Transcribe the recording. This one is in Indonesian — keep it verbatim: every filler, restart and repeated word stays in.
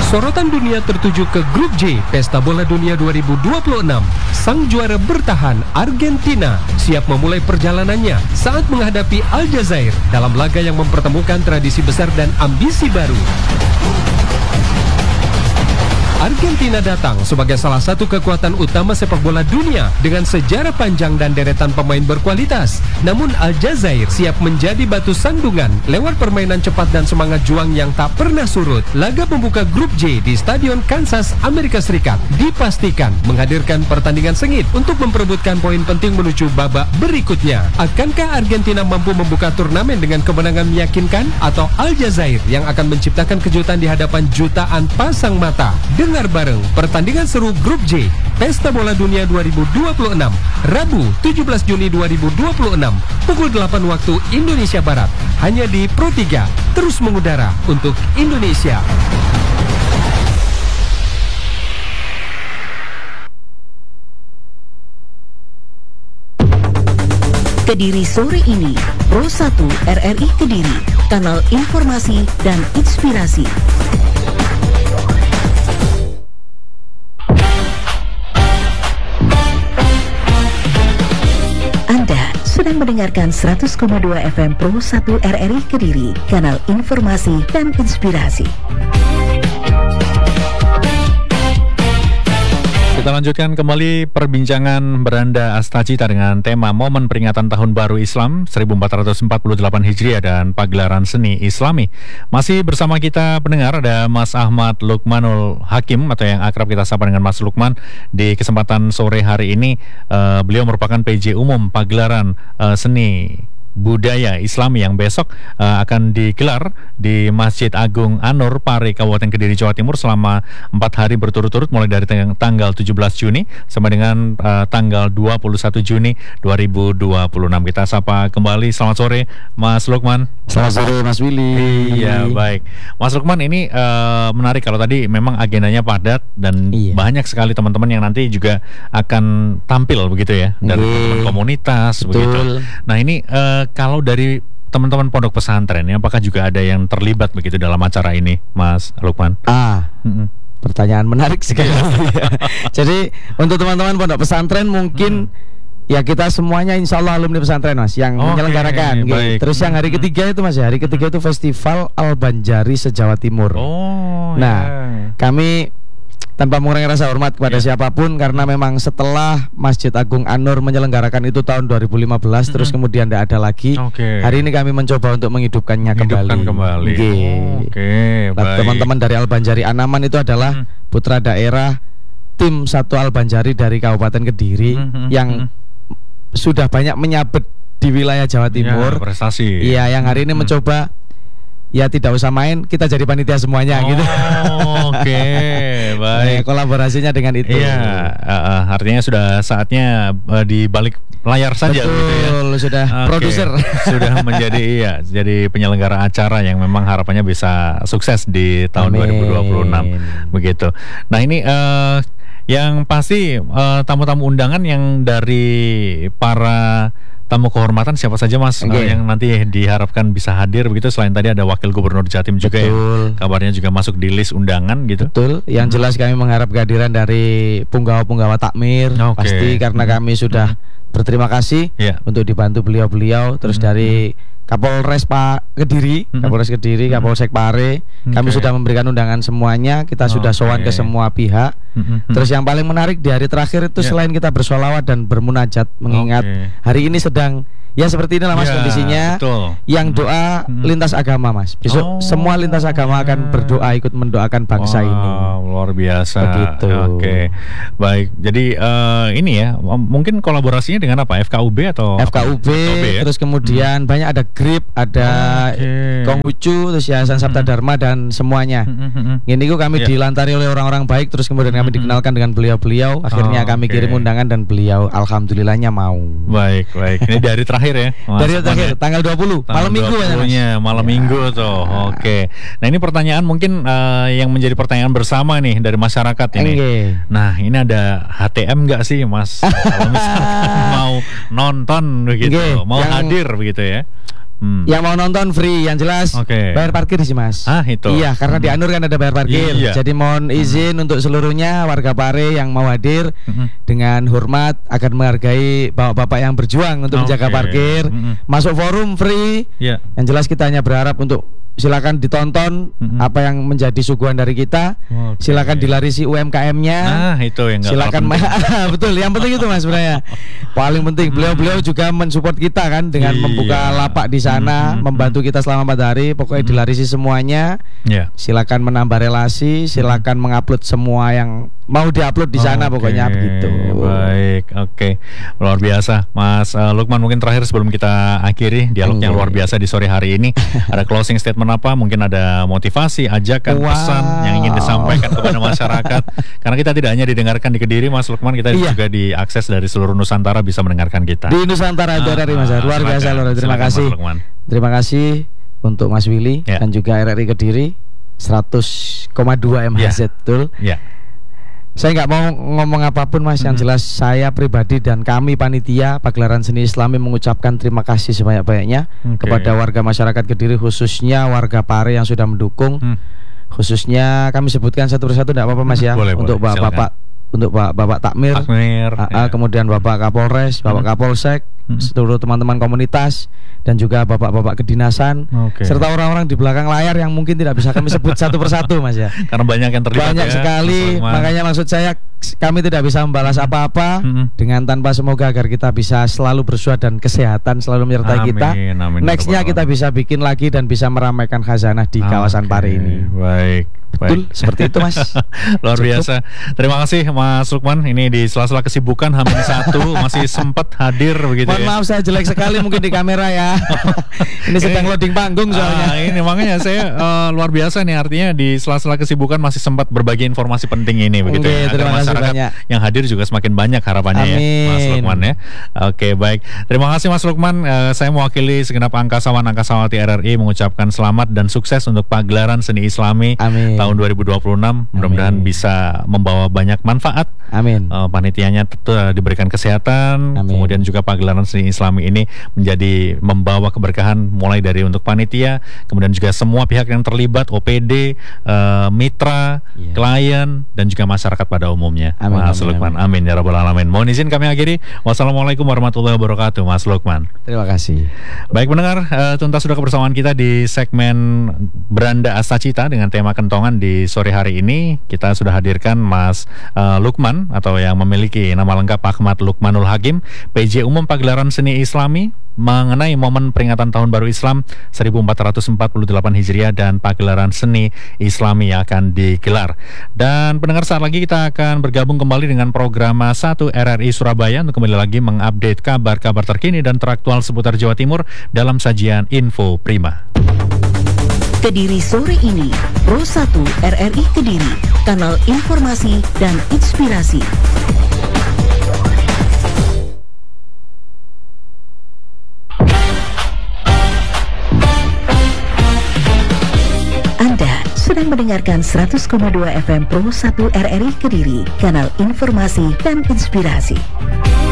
Sorotan dunia tertuju ke Grup J Pesta Bola Dunia dua ribu dua puluh enam. Sang juara bertahan Argentina siap memulai perjalanannya saat menghadapi Aljazair dalam laga yang mempertemukan tradisi besar dan ambisi baru. Argentina datang sebagai salah satu kekuatan utama sepak bola dunia dengan sejarah panjang dan deretan pemain berkualitas. Namun Aljazair siap menjadi batu sandungan lewat permainan cepat dan semangat juang yang tak pernah surut. Laga pembuka Grup J di Stadion Kansas, Amerika Serikat dipastikan menghadirkan pertandingan sengit untuk memperebutkan poin penting menuju babak berikutnya. Akankah Argentina mampu membuka turnamen dengan kemenangan meyakinkan atau Aljazair yang akan menciptakan kejutan di hadapan jutaan pasang mata? Dengar bareng pertandingan seru Grup J Pesta Bola Dunia dua ribu dua puluh enam Rabu tujuh belas Juni dua ribu dua puluh enam pukul delapan waktu Indonesia Barat hanya di Pro tiga, terus mengudara untuk Indonesia. Kediri sore ini Pro satu R R I Kediri, kanal informasi dan inspirasi. Anda sedang mendengarkan seratus koma dua F M Pro satu R R I Kediri, kanal informasi dan inspirasi. Kita lanjutkan kembali perbincangan Beranda Astacita dengan tema momen peringatan Tahun Baru Islam seribu empat ratus empat puluh delapan Hijriah dan pagelaran seni Islami. Masih bersama kita pendengar ada Mas Ahmad Lukmanul Hakim atau yang akrab kita sapa dengan Mas Lukman. Di kesempatan sore hari ini uh, beliau merupakan P J Umum pagelaran uh, seni budaya Islami yang besok uh, akan digelar di Masjid Agung An-Nur Pare Kabupaten Kediri Jawa Timur selama empat hari berturut-turut mulai dari tang- tanggal tujuh belas Juni sampai dengan uh, tanggal dua puluh satu Juni dua ribu dua puluh enam. Kita sapa kembali, selamat sore Mas Lukman. Selamat sore Mas Willy. Iya, baik Mas Lukman, ini uh, menarik kalau tadi memang agendanya padat dan iya, banyak sekali teman-teman yang nanti juga akan tampil begitu ya, dari Oke. teman-teman komunitas. Betul. Begitu. Nah ini uh, kalau dari teman-teman pondok pesantren, apakah juga ada yang terlibat begitu dalam acara ini, Mas Lukman? Ah, Mm-mm. pertanyaan menarik sekali. Jadi untuk teman-teman pondok pesantren mungkin hmm. ya kita semuanya insya Allah alumni pesantren Mas yang Oke, menyelenggarakan. baik. Terus yang hari ketiga itu Mas ya, hari ketiga itu Festival Al-Banjari se-Jawa Timur. Oh, Nah, ya. kami tanpa mengurangi rasa hormat kepada Ya. siapapun, karena memang setelah Masjid Agung An-Nur menyelenggarakan itu tahun dua ribu lima belas, Mm-mm. terus kemudian tidak ada lagi. Oke. Hari ini kami mencoba untuk menghidupkannya Hidupkan kembali. kembali. Nggih. Oh, Oke, Nah, baik. teman-teman dari Al-Banjari Anaman itu adalah Mm. putra daerah tim satu Al-Banjari dari Kabupaten Kediri Mm-mm. yang sudah banyak menyabet di wilayah Jawa Timur. Ya, prestasi. Iya, yang hari ini Mm. mencoba ya tidak usah main, kita jadi panitia semuanya Oh, gitu. Oke, Nah, baik. kolaborasinya dengan itu. Iya, uh, uh, artinya sudah saatnya uh, di balik layar saja Betul, gitu ya. sudah Oke, produser. Sudah menjadi iya, jadi penyelenggara acara yang memang harapannya bisa sukses di tahun Amin. dua ribu dua puluh enam begitu. Nah, ini uh, yang pasti uh, tamu-tamu undangan yang dari para tamu kehormatan siapa saja Mas, Oke. uh, yang nanti diharapkan bisa hadir begitu, selain tadi ada Wakil Gubernur Jatim juga ya. Betul. Kabarnya juga masuk di list undangan gitu. Betul, yang jelas kami mengharap kehadiran dari punggawa-punggawa takmir. Oke. Pasti karena Hmm. kami sudah berterima kasih Iya. untuk dibantu beliau-beliau. Terus Hmm. dari Kapolres Pak Kediri, Hmm. Kapolres Kediri, Kapolsek Pare, kami Oke. sudah memberikan undangan semuanya. Kita sudah Oke. sowan ke semua pihak. Mm-mm. Terus yang paling menarik di hari terakhir itu Ya. selain kita bersolawat dan bermunajat, mengingat Oke. hari ini sedang ya seperti inilah Mas Ya, kondisinya. betul. Yang Mm-mm. doa Mm-mm. lintas agama Mas. Besok Oh, semua lintas agama akan ya. berdoa ikut mendoakan bangsa Wow, ini. luar biasa. Begitu. Oke, baik. Jadi eh, ini ya, m- mungkin kolaborasinya dengan apa? F K U B atau F K U B, apa? F K U B ya? terus kemudian banyak ada Grip, ada Oke. Konghucu, terus Yayasan Sabta Dharma dan semuanya. Mm, mm, mm. Ini kok kami Ya. dilantari oleh orang-orang baik, terus kemudian kami Mm-mm. dikenalkan dengan beliau-beliau. Akhirnya Oh, kami oke. kirim undangan dan beliau alhamdulillahnya mau. Baik, baik. Ini dari terakhir ya. Mas Dari Lukman terakhir ya? tanggal dua puluh, Tanggal malam minggu dua ya, Mas. puluhnya, malam Ya. minggu tuh. Oke. Nah, ini pertanyaan mungkin eh, yang menjadi pertanyaan bersama nih dari masyarakat ini. Enge. Nah, ini ada H T M nggak sih, Mas? Kalau misalkan mau nonton begitu, Nggih, mau yang- hadir begitu ya. Hmm. Yang mau nonton free, yang jelas okay. bayar parkir sih Mas. Ah itu. Iya, karena hmm. di Anur kan ada bayar parkir. Iya. Jadi mohon izin hmm. untuk seluruhnya warga Pare yang mau hadir hmm. dengan hormat akan menghargai bapak-bapak yang berjuang untuk okay. menjaga parkir. Hmm. Masuk forum free. Yeah. Yang jelas kita hanya berharap untuk silakan ditonton mm-hmm. apa yang menjadi suguhan dari kita. Okay. Silakan dilarisi U M K M-nya. Nah, itu yang silakan ma- betul, yang penting itu Mas sebenarnya. Paling penting beliau-beliau juga mensupport kita kan dengan iya. membuka lapak di sana, mm-hmm. membantu kita selama empat hari. Pokoknya mm-hmm. dilarisi semuanya. Yeah. Silakan menambah relasi, silakan mm-hmm. mengupload semua yang mau diupload di sana, okay. pokoknya begitu. Baik, oke. Okay. Luar biasa. Mas uh, Lukman, mungkin terakhir sebelum kita akhiri dialog okay. yang luar biasa di sore hari ini, ada closing statement apa? Mungkin ada motivasi, ajakan, wow. pesan yang ingin disampaikan kepada masyarakat. Karena kita tidak hanya didengarkan di Kediri, Mas Lukman, kita iya. juga diakses dari seluruh Nusantara bisa mendengarkan kita. Di Nusantara itu ah, Mas. Ah, luar biasa, luar terima silakan, kasih. Terima kasih untuk Mas Willy ya. Dan juga R R I Kediri seratus koma dua M H Z, ya. Betul. Ya. Saya nggak mau ngomong apapun Mas, yang jelas saya pribadi dan kami panitia Pagelaran Seni Islami mengucapkan terima kasih sebanyak-banyaknya okay. kepada warga masyarakat Kediri, khususnya warga Pare yang sudah mendukung. hmm. Khususnya kami sebutkan satu persatu, tidak apa-apa Mas ya. Boleh, untuk boleh, Bapak untuk Pak Bapak Takmir, Takmir A A, ya. Kemudian Bapak Kapolres, Bapak hmm. Kapolsek, hmm. seluruh teman-teman komunitas, dan juga bapak-bapak kedinasan, okay. serta orang-orang di belakang layar yang mungkin tidak bisa kami sebut satu persatu Mas ya. Karena banyak yang terlibat. Banyak ya, sekali, makanya maksud saya kami tidak bisa membalas apa-apa hmm. dengan tanpa semoga agar kita bisa selalu bersuah dan kesehatan selalu menyertai amin, kita. Amin, Nextnya kita bisa bikin lagi dan bisa meramaikan khazanah di okay. kawasan Pare ini. Baik. Betul, baik. Seperti itu Mas. Luar Cukup. biasa. Terima kasih Mas Lukman. Ini di sela-sela kesibukan Hamin satu masih sempat hadir begitu. Mohon ya. maaf saya jelek sekali mungkin di kamera ya. Ini sedang ini, loading panggung soalnya. Uh, ini makanya saya uh, luar biasa nih, artinya di sela-sela kesibukan masih sempat berbagi informasi penting ini begitu. Okay, ya. Terima kasih masyarakat banyak. Yang hadir juga semakin banyak harapannya. Amin. Ya Mas Lukman ya. Oke, baik. Terima kasih Mas Lukman. Uh, saya mewakili segenap angkasawan angkasawati R R I mengucapkan selamat dan sukses untuk Pagelaran Seni Islami Amin. tahun dua ribu dua puluh enam. Mudah-mudahan bisa membawa banyak manfaat. Amin. Uh, panitianya tentu uh, diberikan kesehatan. Amin. Kemudian juga Pagelaran Seni Islami ini menjadi membawa keberkahan mulai dari untuk panitia, kemudian juga semua pihak yang terlibat, O P D, uh, mitra, yeah. klien, dan juga masyarakat pada umumnya. Amin. Mas amin, Lukman, amin. amin ya rabbal alamin. Mohon izin kami akhiri. Wassalamualaikum warahmatullahi wabarakatuh, Mas Lukman. Terima kasih. Baik pendengar, uh, tuntas sudah kebersamaan kita di segmen Beranda Astacita dengan tema kentongan di sore hari ini. Kita sudah hadirkan Mas uh, Lukman atau yang memiliki nama lengkap Ahmad Lukmanul Hakim, P J Umum Pagelaran Seni Islami, mengenai momen peringatan Tahun Baru Islam seribu empat ratus empat puluh delapan Hijriah dan Pagelaran Seni Islami yang akan digelar. Dan pendengar, saat lagi kita akan bergabung kembali dengan program satu R R I Surabaya untuk kembali lagi mengupdate kabar-kabar terkini dan teraktual seputar Jawa Timur dalam sajian Info Prima. Kediri sore ini, Pro satu R R I Kediri, kanal informasi dan inspirasi. Anda sedang mendengarkan seratus koma dua F M Pro satu R R I Kediri, kanal informasi dan inspirasi.